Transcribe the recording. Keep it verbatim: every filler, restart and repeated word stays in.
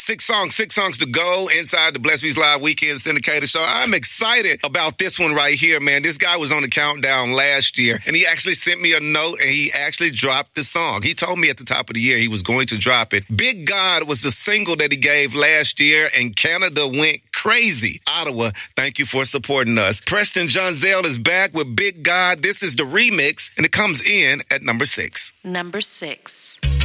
Six songs, six songs to go inside the Blessed Beats Live Weekend Syndicated Show. I'm excited about this one right here, man. This guy was on the countdown last year, and he actually sent me a note, and he actually dropped the song. He told me at the top of the year he was going to drop it. Big God was the single that he gave last year, and Canada went crazy. Ottawa, thank you for supporting us. Preston Johnzell is back with Big God. This is the remix, and it comes in at number six. Number six.